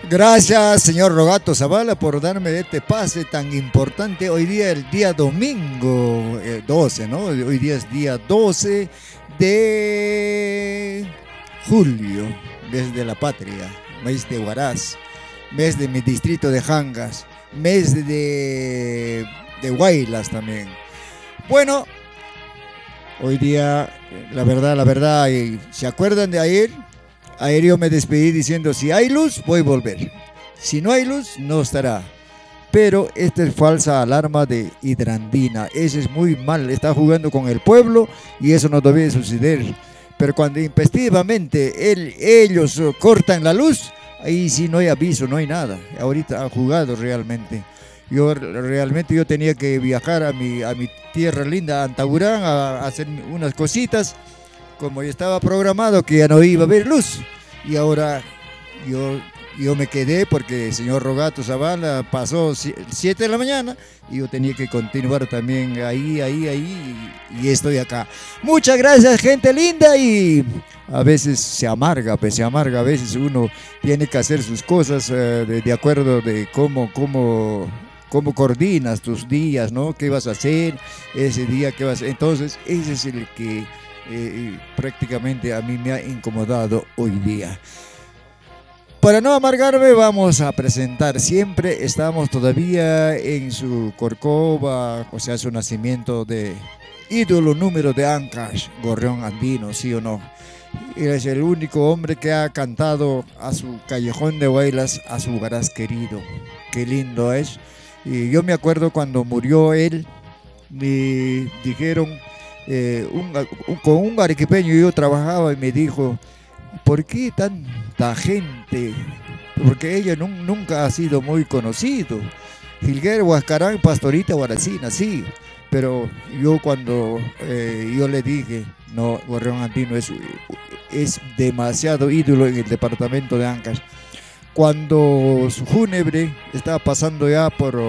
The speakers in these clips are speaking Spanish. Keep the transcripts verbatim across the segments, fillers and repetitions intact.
Gracias, señor Rogato Zavala, por darme este pase tan importante. Hoy día, el día domingo eh, doce, ¿no? Hoy día es día doce de julio, mes de la patria, mes de Huaraz, mes de mi distrito de Jangas, mes de, de Huaylas también. Bueno, hoy día, la verdad, la verdad, y ¿se acuerdan de ayer? Ayer yo me despedí diciendo, si hay luz, voy a volver. Si no hay luz, no estará. Pero esta es falsa alarma de hidrandina. Eso es muy mal. Está jugando con el pueblo y eso no debe suceder. Pero cuando impestivamente él, ellos eh, cortan la luz, ahí sí no hay aviso, no hay nada. Ahorita han jugado realmente. Yo realmente yo tenía que viajar a mi, a mi tierra linda, Antaurán, a, a hacer unas cositas como ya estaba programado que ya no iba a haber luz. Y ahora yo, yo me quedé porque el señor Rogato Zavala pasó siete de la mañana y yo tenía que continuar también ahí, ahí, ahí y, y estoy acá. Muchas gracias, gente linda, y a veces se amarga, pues se amarga, a veces uno tiene que hacer sus cosas eh, de, de acuerdo de cómo, cómo, cómo coordinas tus días, ¿no? ¿Qué vas a hacer ese día? ¿Qué vas a hacer? Entonces, ese es el que Eh, prácticamente a mí me ha incomodado hoy día. Para no amargarme, vamos a presentar. Siempre estamos todavía en su Corcova, o sea, su nacimiento de ídolo número de Ancash, Gorrión Andino, ¿sí o no? Es el único hombre que ha cantado a su callejón de Huaylas, a su Huaraz querido. Qué lindo es. Y yo me acuerdo cuando murió él, me dijeron, eh, un, un, con un arequipeño yo trabajaba y me dijo, ¿por qué tanta gente? Porque ella nun, nunca ha sido muy conocido. Jilguero, Huascarán, Pastorita, Guaracina, sí. Pero yo cuando eh, yo le dije, no, Gorrión Andino es, es demasiado ídolo en el departamento de Ancash. Cuando su fúnebre estaba pasando ya por,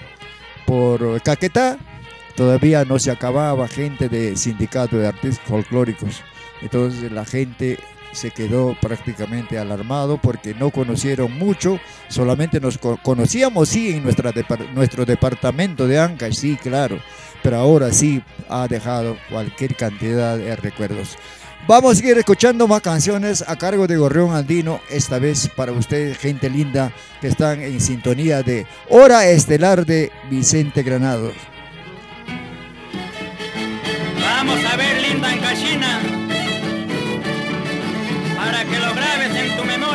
por Caquetá, todavía no se acababa gente de sindicato de artistas folclóricos. Entonces la gente se quedó prácticamente alarmado porque no conocieron mucho, solamente nos conocíamos sí en nuestra nuestro departamento de Ancash, sí, claro, pero ahora sí ha dejado cualquier cantidad de recuerdos. Vamos a seguir escuchando más canciones a cargo de Gorrión Andino, esta vez para ustedes, gente linda, que están en sintonía de Hora Estelar de Vicente Granados. Vamos a ver, linda Ancashina, para que lo grabes en tu memoria.